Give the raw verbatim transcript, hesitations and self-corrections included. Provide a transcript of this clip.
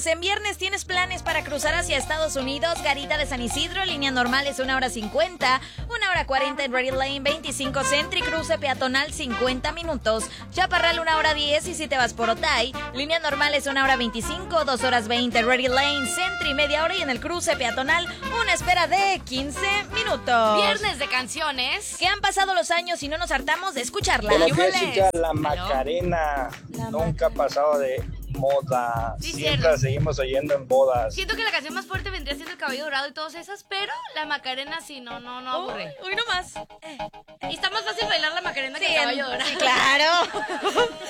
Estamos en viernes. ¿Tienes planes para cruzar hacia Estados Unidos? Garita de San Isidro, línea normal es una hora cincuenta, una hora cuarenta en Ready Lane, veinticinco Centri, cruce peatonal cincuenta minutos. Chaparral una hora diez y si te vas por Otay, línea normal es una hora veinticinco, dos horas veinte Ready Lane, Centri media hora y en el cruce peatonal una espera de quince minutos. Viernes de canciones. Que han pasado los años y no nos hartamos de escucharla. Buenos días, chicas. La Macarena La nunca ha pasado de moda. Sí, Siempre cierto. la seguimos oyendo en bodas. Siento que la canción más fuerte vendría siendo El Cabello Dorado y todas esas, pero la Macarena sí, no, no, no aburre. Uy, no más. Y está más fácil bailar la Macarena Sí, que El Cabello Dorado. sí, claro.